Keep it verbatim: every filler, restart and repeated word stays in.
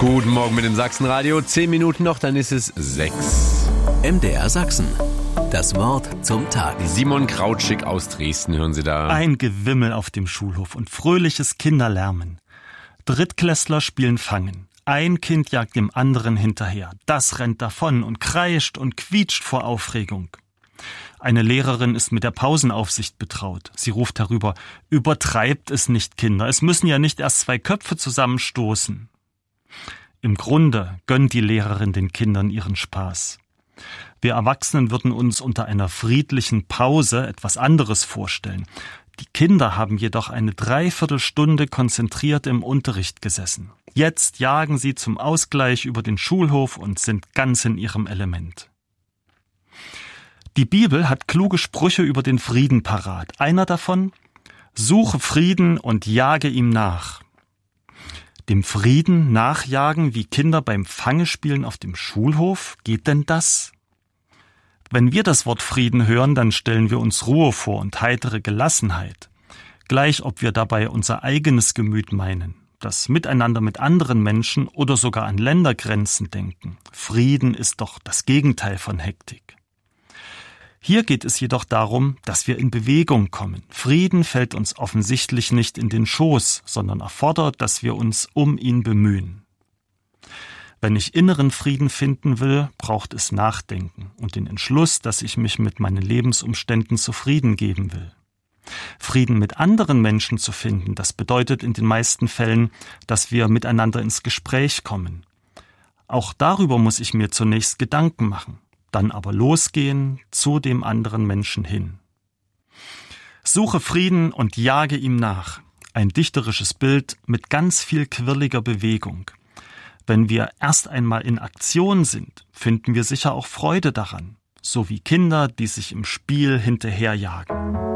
Guten Morgen mit dem Sachsenradio. Zehn Minuten noch, dann ist es sechs. M D R Sachsen. Das Wort zum Tag. Simon Krautschik aus Dresden, hören Sie da. Ein Gewimmel auf dem Schulhof und fröhliches Kinderlärmen. Drittklässler spielen Fangen. Ein Kind jagt dem anderen hinterher. Das rennt davon und kreischt und quietscht vor Aufregung. Eine Lehrerin ist mit der Pausenaufsicht betraut. Sie ruft herüber: Übertreibt es nicht, Kinder. Es müssen ja nicht erst zwei Köpfe zusammenstoßen. Im Grunde gönnt die Lehrerin den Kindern ihren Spaß. Wir Erwachsenen würden uns unter einer friedlichen Pause etwas anderes vorstellen. Die Kinder haben jedoch eine Dreiviertelstunde konzentriert im Unterricht gesessen. Jetzt jagen sie zum Ausgleich über den Schulhof und sind ganz in ihrem Element. Die Bibel hat kluge Sprüche über den Frieden parat. Einer davon: Suche Frieden und jage ihm nach. Dem Frieden nachjagen wie Kinder beim Fangespielen auf dem Schulhof? Geht denn das? Wenn wir das Wort Frieden hören, dann stellen wir uns Ruhe vor und heitere Gelassenheit. Gleich ob wir dabei unser eigenes Gemüt meinen, das Miteinander mit anderen Menschen oder sogar an Ländergrenzen denken. Frieden ist doch das Gegenteil von Hektik. Hier geht es jedoch darum, dass wir in Bewegung kommen. Frieden fällt uns offensichtlich nicht in den Schoß, sondern erfordert, dass wir uns um ihn bemühen. Wenn ich inneren Frieden finden will, braucht es Nachdenken und den Entschluss, dass ich mich mit meinen Lebensumständen zufrieden geben will. Frieden mit anderen Menschen zu finden, das bedeutet in den meisten Fällen, dass wir miteinander ins Gespräch kommen. Auch darüber muss ich mir zunächst Gedanken machen, dann aber losgehen zu dem anderen Menschen hin. Suche Frieden und jage ihm nach. Ein dichterisches Bild mit ganz viel quirliger Bewegung. Wenn wir erst einmal in Aktion sind, finden wir sicher auch Freude daran, so wie Kinder, die sich im Spiel hinterherjagen.